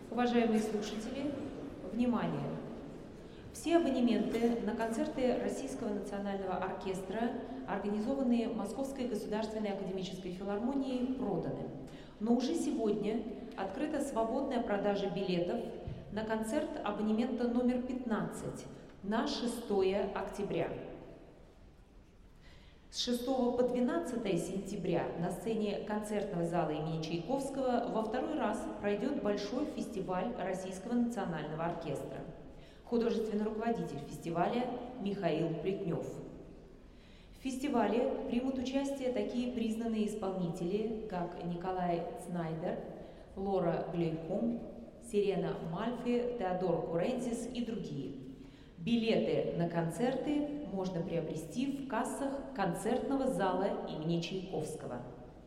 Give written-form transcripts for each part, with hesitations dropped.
Уважаемые слушатели, внимание! Все абонементы на концерты Российского национального оркестра, организованные Московской государственной академической филармонией, проданы. Но уже сегодня открыта свободная продажа билетов на концерт абонемента номер 15 на 6 октября. С 6 по 12 сентября на сцене концертного зала имени Чайковского во второй раз пройдет большой фестиваль Российского национального оркестра. Художественный руководитель фестиваля Михаил Плетнев. В фестивале примут участие такие признанные исполнители, как Николай Цнайдер, Лора Глейком, Сирена Мальфи, Теодор Курензис и другие. Билеты на концерты можно приобрести в кассах концертного зала имени Чайковского.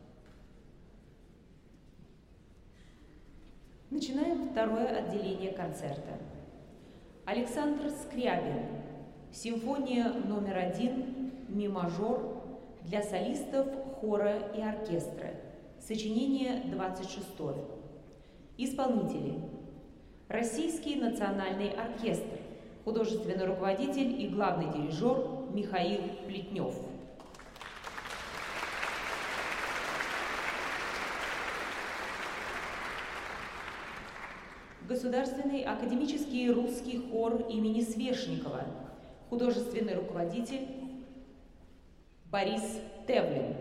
Начинаем второе отделение концерта. Александр Скрябин. Симфония номер 1, ми-мажор, для солистов, хора и оркестра. Сочинение 26. Исполнители. Российский национальный оркестр. Художественный руководитель и главный дирижер Михаил Плетнев. Государственный академический русский хор имени Свешникова. Художественный руководитель Борис Тевлин.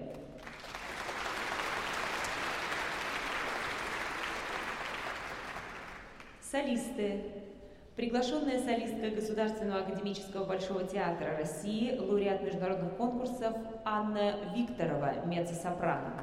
Солисты. Приглашенная солистка Государственного академического Большого театра России, лауреат международных конкурсов Анна Викторова, меццо-сопрано.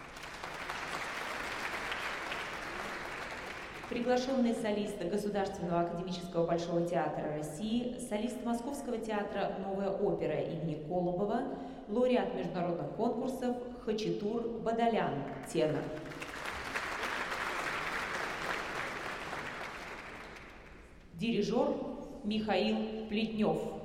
Приглашенный солист Государственного академического Большого театра России, солист Московского театра «Новая опера» имени Колобова, лауреат международных конкурсов Хачатур Бадалян, тенор. Дирижер Михаил Плетнев.